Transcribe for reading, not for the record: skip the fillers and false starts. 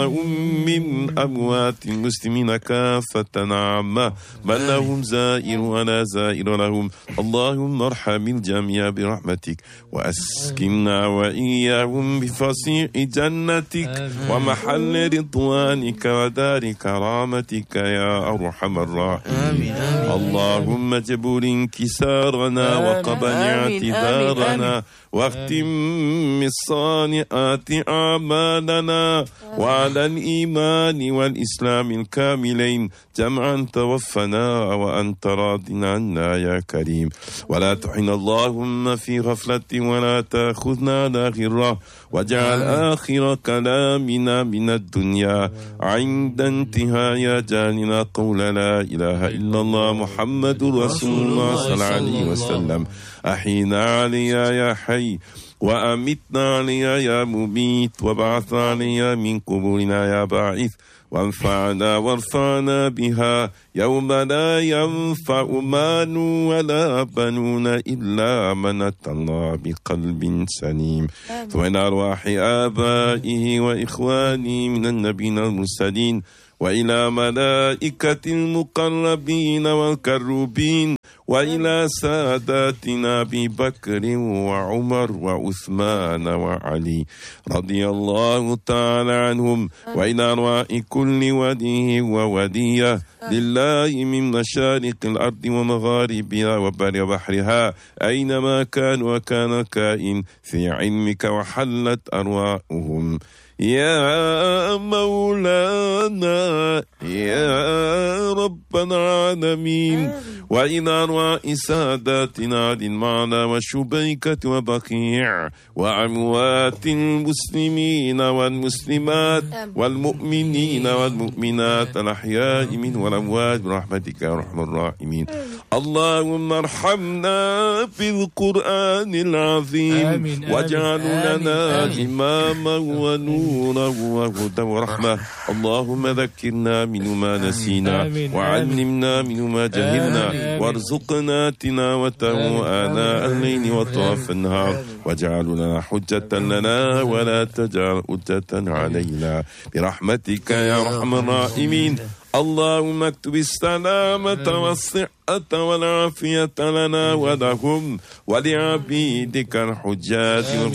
من أموات المسلمين كافة عامة من لهم زائر ولا زائر لهم اللهم ارحم الجميع برحمتك وأسكننا وإياهم بفصيح جنتك ومحل رضوانك ودار كرامتك يا أرحم الراحمين اللهم اجبر انكسارنا وقبل اعتذارنا واختم الصالحات أعمالنا وعلى الإيمان والإسلام الكاملين جمعا توفنا وأنت راض عنا يا كريم ولا تحن اللهم في غفلة ولا تأخذنا على غرة واجعل آخر كلامنا من الدنيا عند انتهاء أجالنا قول لا إله إلا الله محمد رسول الله صلى الله عليه وسلم أحينا عليا يا حي وأمتنا عليا يا مميت وبعثنا عليا من قبورنا يا باعث وانفعنا وارفعنا بها يوم لا ينفع مال ولا بنون إلا من أتى الله بقلب سليم وإن أرواح آبائه وإخواني من النبيين المرسلين وإلى ملائكة المقربين والكروبين وإلى ساداتنا أبي بكر وعمر وعثمان وعلي رضي الله تعالى عنهم وإلى أرواح كل ولي وولية لله من مشارق الأرض ومغاربها وبر بحرها أينما كان وكان كائن في علمك وحلت أرواحهم يا مولانا يا رب العالمين وإلى أرواح ساداتنا للمعنى والشبيكة وبقيع وأموات المسلمين والمسلمات والمؤمنين والمؤمنات الأحياء من والأموات برحمتك يا أرحم الراحمين اللهم ارحمنا بالقرآن العظيم واجعل لنا إماما ونورا وهدى ورحمة اللهم ذكرنا منه ما نسينا وعلمنا منه ما جهلنا وارزقنا تلاوته آناء الليل وطرف النهار واجعل لنا حجة لنا ولا تجعل حجة علينا برحمتك يا أرحم الراحمين اللهم اكتب السلامة والصحة والعافية لنا ولهم ولعبيدك الحجاج